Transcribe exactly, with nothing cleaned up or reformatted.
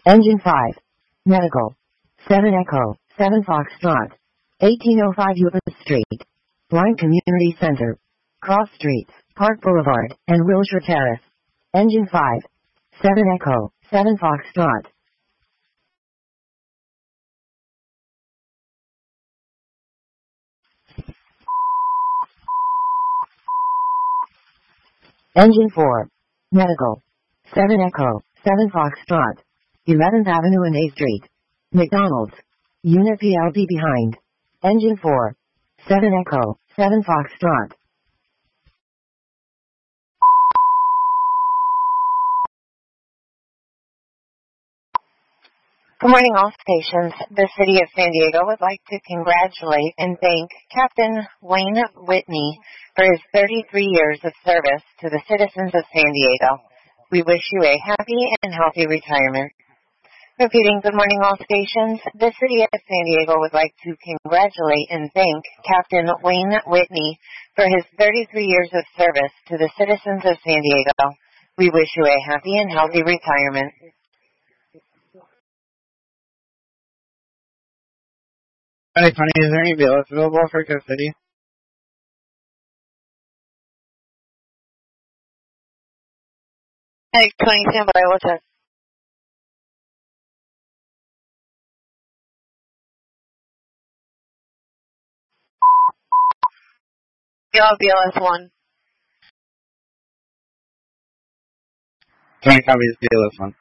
Engine five. Medical. seven Echo, seven Foxtrot. eighteen oh five U S Street. Blind Community Center. Cross Streets, Park Boulevard, and Wilshire Terrace. Engine five. seven Echo, seven Foxtrot. Engine four. Medical. seven Echo, seven Foxtrot. eleventh Avenue and A Street. McDonald's. Unit P L D behind. Engine four. seven Echo, seven Foxtrot. Good morning, all stations. The City of San Diego would like to congratulate and thank Captain Wayne Whitney for his thirty-three years of service to the citizens of San Diego. We wish you a happy and healthy retirement. Repeating, good morning, all stations. The City of San Diego would like to congratulate and thank Captain Wayne Whitney for his thirty-three years of service to the citizens of San Diego. We wish you a happy and healthy retirement. Hi, Tony. Is there any B L S available for Coast City? Hey, Tony, stand by. What's up? Y'all B L S one. Tony copies B L S one.